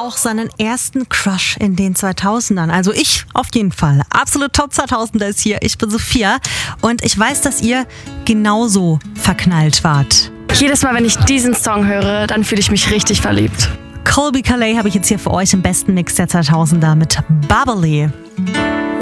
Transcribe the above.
auch seinen ersten Crush in den 2000ern. Also ich auf jeden Fall. Absolut Top 2000er ist hier. Ich bin Sophia und ich weiß, dass ihr genauso verknallt wart. Jedes Mal, wenn ich diesen Song höre, dann fühle ich mich richtig verliebt. Colbie Caillat habe ich jetzt hier für euch im besten Mix der 2000er mit Bubbly.